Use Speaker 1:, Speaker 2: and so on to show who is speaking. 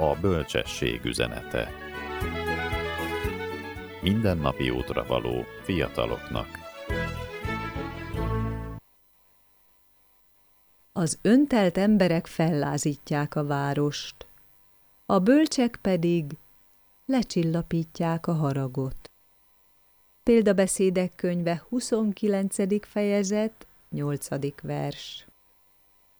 Speaker 1: A bölcsesség üzenete. Mindennapi útra való fiataloknak.
Speaker 2: Az öntelt emberek fellázítják a várost, a bölcsek pedig lecsillapítják a haragot. Példabeszédek könyve 29. fejezet, 8. vers.